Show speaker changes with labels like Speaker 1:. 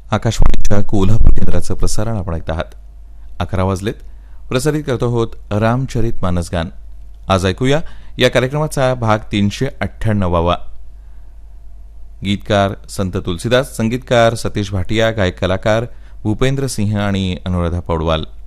Speaker 1: आकाशवाणीच्या कोल्हापूर केंद्राचं प्रसारण आपण ऐकत आहात. 11 वाजलेत. प्रसारित करतो आहोत रामचरित मानसगान. आज ऐकूया या कार्यक्रमाचा भाग 398. गीतकार संत तुलसीदास, संगीतकार सतीश भाटिया, गायक कलाकार भूपेंद्र सिंह आणि अनुराधा पौडवाल.